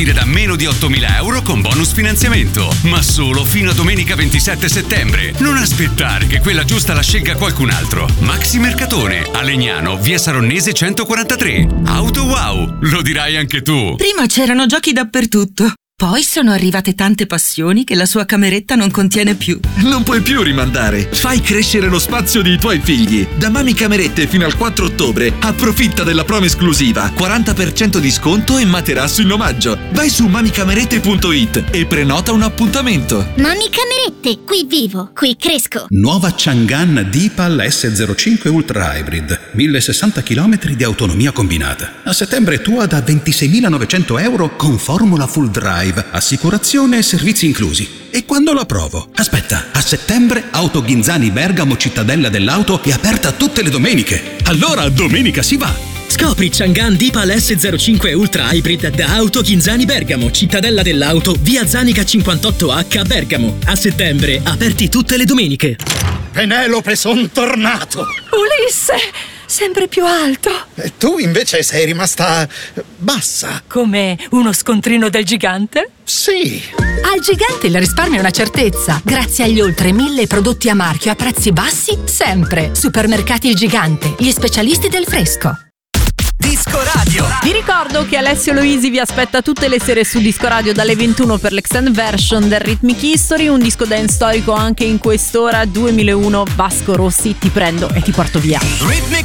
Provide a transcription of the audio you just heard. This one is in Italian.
partire da meno di 8.000 euro con bonus finanziamento. Ma solo fino a domenica 27 settembre. Non aspettare che quella giusta la scelga qualcun altro. Maxi Mercatone, a Legnano, via Saronnese 143. Auto Wow, lo dirai anche tu. Prima c'erano giochi dappertutto. Poi sono arrivate tante passioni che la sua cameretta non contiene più. Non puoi più rimandare. Fai crescere lo spazio dei tuoi figli. Da Mami Camerette fino al 4 ottobre. Approfitta della promo esclusiva. 40% di sconto e materasso in omaggio. Vai su mamicamerette.it e prenota un appuntamento. Mami Camerette, qui vivo, qui cresco. Nuova Chang'an Deepal S05 Ultra Hybrid. 1060 km di autonomia combinata. A settembre tua da 26.900 euro con formula full drive, assicurazione e servizi inclusi. E quando la provo? Aspetta, a settembre Auto Ghinzani Bergamo Cittadella dell'Auto è aperta tutte le domeniche. Allora domenica si va! Scopri Chang'an Deepal S05 Ultra Hybrid da Auto Ghinzani Bergamo, Cittadella dell'Auto, via Zanica 58H Bergamo. A settembre aperti tutte le domeniche. Penelope, son tornato! Ulisse, sempre più alto. E tu invece sei rimasta bassa. Come uno scontrino del gigante? Sì. Al gigante il risparmio è una certezza. Grazie agli oltre 1.000 prodotti a marchio a prezzi bassi, sempre. Supermercati Il Gigante, gli specialisti del fresco. Disco Radio. Vi ricordo che Alessio Loisi vi aspetta tutte le sere su Disco Radio dalle 21 per l'extended version del Rhythmic History, un disco dance storico anche in quest'ora. 2001, Vasco Rossi, Ti prendo e ti porto via.